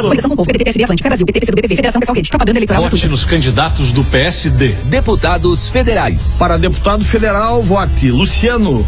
Claro. Coligação com o povo, PDT, PSB, Avante, Brasil, PT, PCdoB, PV, Federação Pessoal Rede. Propaganda eleitoral. Vote nos candidatos do PSD. Deputados federais. Para deputado federal, vote Luciano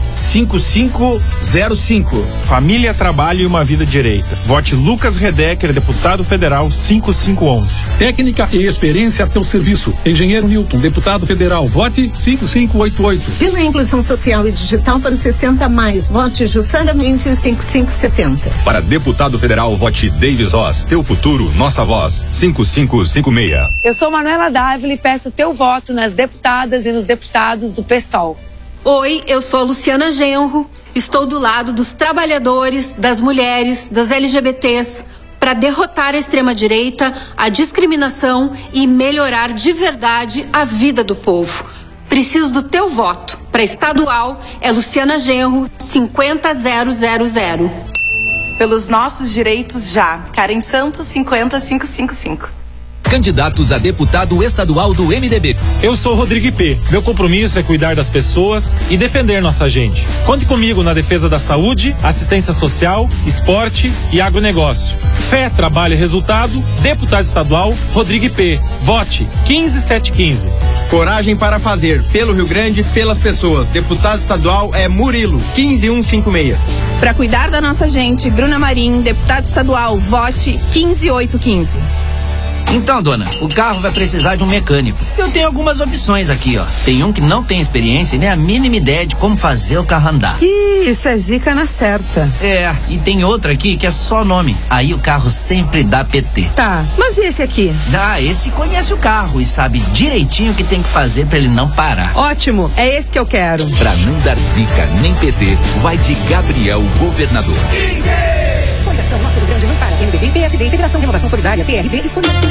5505. Família, trabalho e uma vida direita. Vote Lucas Redecker, deputado federal 5511. Técnica e experiência a teu serviço. Engenheiro Newton, deputado federal. Vote 5588. Pela inclusão social e digital para os 60+, vote Jussara Mendes 5570. Para deputado federal, vote Davis Oz, teu futuro, nossa voz, 5556. Eu sou Manuela Dávila e peço teu voto nas deputadas e nos deputados do PSOL. Oi, eu sou a Luciana Genro, estou do lado dos trabalhadores, das mulheres, das LGBTs, para derrotar a extrema-direita, a discriminação e melhorar de verdade a vida do povo. Preciso do teu voto. Para estadual, é Luciana Genro, 50000. Pelos nossos direitos já. Karen Santos, 50555. Candidatos a deputado estadual do MDB. Eu sou Rodrigo IP. Meu compromisso é cuidar das pessoas e defender nossa gente. Conte comigo na defesa da saúde, assistência social, esporte e agronegócio. Fé, trabalho e resultado. Deputado estadual, Rodrigo IP. Vote 15715. Coragem para fazer, pelo Rio Grande, pelas pessoas. Deputado estadual é Murilo 15156. Para cuidar da nossa gente, Bruna Marim, deputado estadual, vote 15815. Então, dona, o carro vai precisar de um mecânico. Eu tenho algumas opções aqui, ó. Tem um que não tem experiência e nem a mínima ideia de como fazer o carro andar. Isso é zica na certa. É, e tem outro aqui que é só nome. Aí o carro sempre dá PT. Tá, mas e esse aqui? Ah, esse conhece o carro e sabe direitinho o que tem que fazer pra ele não parar. Ótimo, é esse que eu quero. Pra não dar zica nem PT, vai de Gabriel Governador. Coligação Nosso Rio Grande não para. MDB, PSD, Federação Renovação Solidária, PRB e Solidária.